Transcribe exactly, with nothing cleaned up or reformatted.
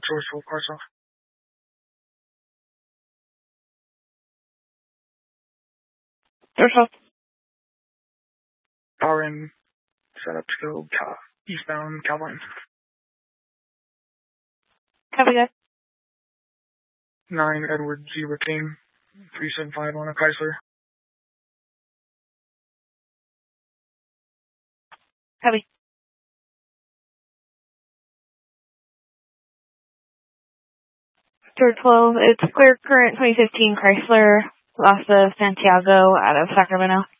source full car off. Source off. R N set up to go Cal eastbound Calvine. Copy that. nine Edward Zebra King, three seven five on a Chrysler. Copy. Third twelve, it's clear current twenty fifteen Chrysler, Lasa Santiago out of Sacramento.